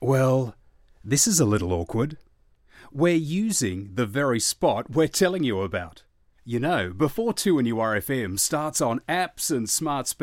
Well, this is a little awkward. We're using the very spot we're telling you about. You know, before 2NURFM starts on apps and smart speakers,